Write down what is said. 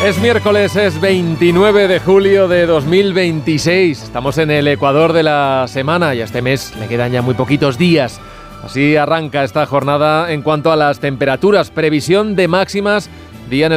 Es miércoles, es 29 de julio de 2026. Estamos en el Ecuador de la semana y a este mes le quedan ya muy poquitos días. Así arranca esta jornada en cuanto a las temperaturas. Previsión de máximas, día en el